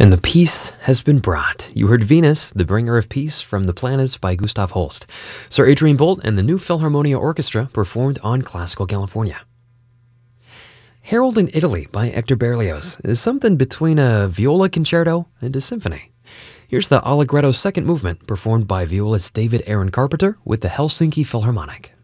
And the peace has been brought. You heard Venus, the bringer of peace from the planets by Gustav Holst. Sir Adrian Boult and the New Philharmonia Orchestra performed on Classical California. Harold in Italy by Hector Berlioz is something between a viola concerto and a symphony. Here's the Allegretto second movement performed by violist David Aaron Carpenter with the Helsinki Philharmonic.